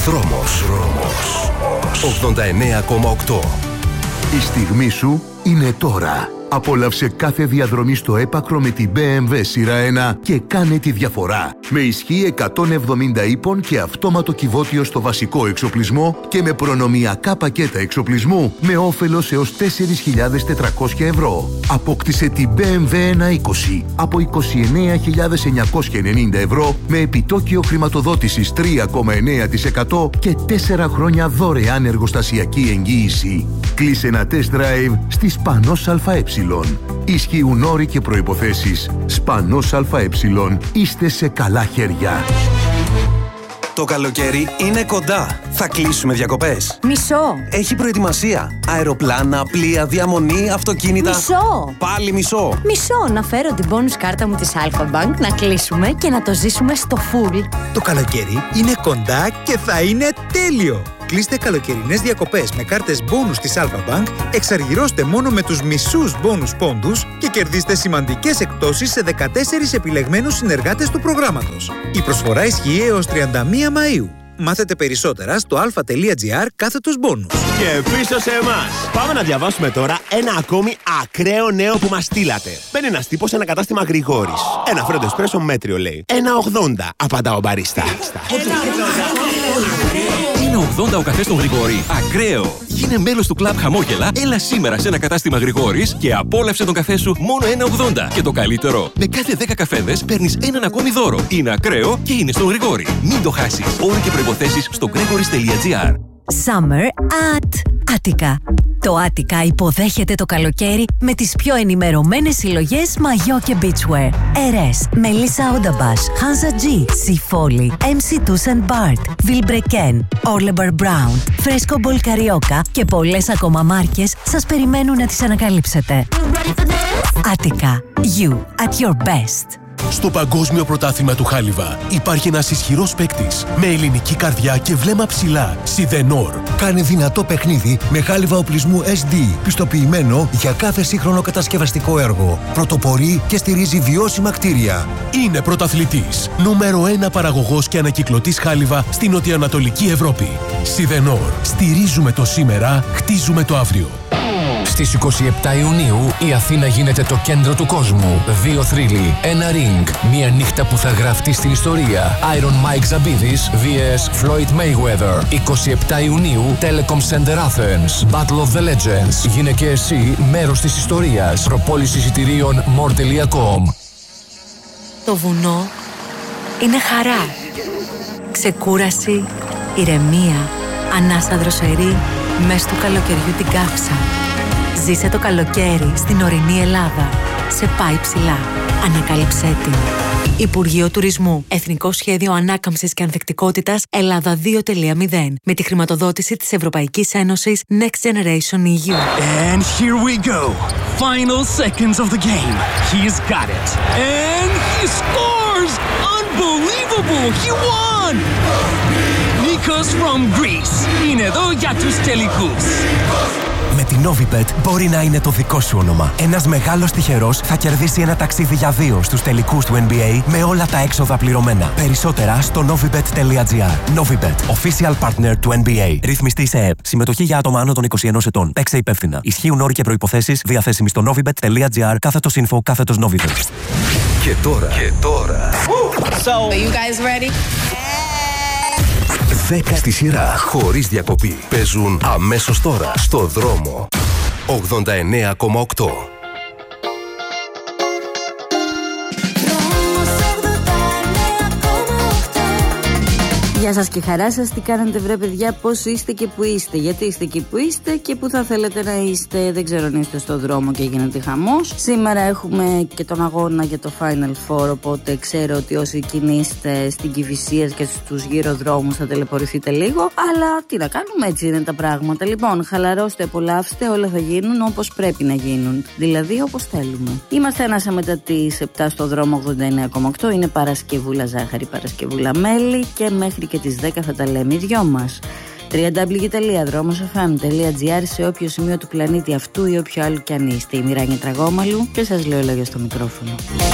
Δρόμος. 89,8. Η στιγμή σου είναι τώρα. Απόλαυσε κάθε διαδρομή στο έπακρο με την BMW σειρά 1 και κάνε τη διαφορά. Με ισχύ 170 ύπων και αυτόματο κυβότιο στο βασικό εξοπλισμό και με προνομιακά πακέτα εξοπλισμού με όφελος έως 4.400 ευρώ. Απόκτησε την BMW 120 από 29.990 ευρώ με επιτόκιο χρηματοδότησης 3,9% και 4 χρόνια δωρεάν εργοστασιακή εγγύηση. Κλείσε ένα test drive στη Σπανός ΑΕ. Ισχύουν όροι και προϋποθέσεις. Σπανός ΑΕ. Είστε σε καλά χέρια. Το καλοκαίρι είναι κοντά. Θα κλείσουμε διακοπές. Μισό. Έχει προετοιμασία. Αεροπλάνα, πλοία, διαμονή, αυτοκίνητα. Μισό. Πάλι μισό. Μισό. Να φέρω την bonus κάρτα μου της Alpha Bank, να κλείσουμε και να το ζήσουμε στο full. Το καλοκαίρι είναι κοντά και θα είναι τέλειο. Κλείστε καλοκαιρινές διακοπές με κάρτες bonus της Alpha Bank, εξαργυρώστε μόνο με τους μισούς bonus πόντους και κερδίστε σημαντικές εκπτώσεις σε 14 επιλεγμένους συνεργάτες του προγράμματος. Η προσφορά ισχύει έως 31 Μαΐου. Μάθετε περισσότερα στο alpha.gr/bonus. Και πίσω σε εμάς. Πάμε να διαβάσουμε τώρα ένα ακόμη ακραίο νέο που μας στείλατε. Μπαίνει ένας τύπος σε ένα κατάστημα Γρηγόρης. Ένα φρέντο εσπρέσο μέτριο λέει. 1,80 απαντά ο μπαρίστα. Είναι 80 ο καφές των Γρηγόρη. Ακραίο! Γίνε μέλος του κλαμπ Χαμόγελα, έλα σήμερα σε ένα κατάστημα Γρηγόρης και απόλαυσε τον καφέ σου μόνο 1,80. Και το καλύτερο, με κάθε 10 καφέδες παίρνεις έναν ακόμη δώρο. Είναι ακραίο και είναι στον Γρηγόρη. Μην το χάσεις. Όροι και προϋποθέσεις στο gregoris.gr. Summer at Attica. Το Attica υποδέχεται το καλοκαίρι με τις πιο ενημερωμένες συλλογές μαγιό και beachwear. Ερές, Melissa Odabash, Hansa G, Sifoli, MC Tuss & Bart, Vilebrequin, Orlebar Brown, Fresco Ball Carioca και πολλές ακόμα μάρκες σας περιμένουν να τις ανακαλύψετε. Attica, you at your best. Στο Παγκόσμιο Πρωτάθλημα του Χάλιβα υπάρχει ένας ισχυρός παίκτης με ελληνική καρδιά και βλέμμα ψηλά. Σιδενόρ. Κάνει δυνατό παιχνίδι με χάλιβα οπλισμού SD, πιστοποιημένο για κάθε σύγχρονο κατασκευαστικό έργο. Πρωτοπορεί και στηρίζει βιώσιμα κτίρια. Είναι πρωταθλητής. Νούμερο 1 παραγωγός και ανακυκλωτής χάλιβα στην νοτιοανατολική Ευρώπη. Σιδενόρ. Στηρίζουμε το σήμερα, χτίζουμε το αύριο. Στις 27 Ιουνίου η Αθήνα γίνεται το κέντρο του κόσμου. 2 θρύλοι, ένα ring, μια νύχτα που θα γραφτεί στην ιστορία. Iron Mike Zabidis vs Floyd Mayweather. 27 Ιουνίου, Telecom Center Athens. Battle of the Legends. Γίνε και εσύ μέρος της ιστορίας. Προπόληση εισιτηρίων more.com. Το βουνό είναι χαρά. Ξεκούραση, ηρεμία, ανάσα δροσερή, μες του καλοκαιριού την καύσα. Ζήσε το καλοκαίρι στην ορεινή Ελλάδα. Σε πάει ψηλά. Ανακάλυψέ την. Υπουργείο Τουρισμού. Εθνικό Σχέδιο Ανάκαμψης και Ανθεκτικότητας Ελλάδα 2.0. Με τη χρηματοδότηση της Ευρωπαϊκής Ένωσης Next Generation EU. And here we go. Final seconds of the game. He's got it. And he scores! Unbelievable! He won! Nikos from Greece. Είναι εδώ για τους τελικούς. Με την Novibet μπορεί να είναι το δικό σου όνομα. Ένας μεγάλος τυχερός θα κερδίσει ένα ταξίδι για 2 στους τελικούς του NBA με όλα τα έξοδα πληρωμένα. Περισσότερα στο novibet.gr. Novibet, official partner του NBA. Ρυθμιστή σε ΕΕΠ. Συμμετοχή για άτομα άνω των 21 ετών. Παίξε υπεύθυνα. Ισχύουν όροι και προϋποθέσεις διαθέσιμοι στο novibet.gr/info/novibet. Και τώρα. So, are you guys ready? 10 στη σειρά, χωρίς διακοπή. Παίζουν αμέσως τώρα στο δρόμο. 89,8. Γεια σας και χαρά σας, τι κάνετε βρε παιδιά, πώς είστε και που είστε, γιατί είστε εκεί που είστε και που θα θέλετε να είστε, δεν ξέρω αν είστε στο δρόμο και γίνεται χαμός. Σήμερα έχουμε και τον αγώνα για το Final Four, οπότε ξέρω ότι όσοι κινείστε στην Κηφισίας και στους γύρω δρόμους θα ταλαιπωρηθείτε λίγο, αλλά τι να κάνουμε, έτσι είναι τα πράγματα. Λοιπόν, χαλαρώστε, απολαύστε, όλα θα γίνουν όπως πρέπει να γίνουν, δηλαδή όπως θέλουμε. Είμαστε ανάσα μετά τις 7 στο δρόμο 89,8, είναι Παρασκευούλα ζάχαρη, Παρασκευούλα μέλι και μέχρι και τις 10 θα τα λέμε οι δυο μας. www.dromosfm.gr σε όποιο σημείο του πλανήτη αυτού ή όποιο άλλο κι αν είστε. Η Μιράνια Τραγόμαλου και σας λέω λόγια στο μικρόφωνο.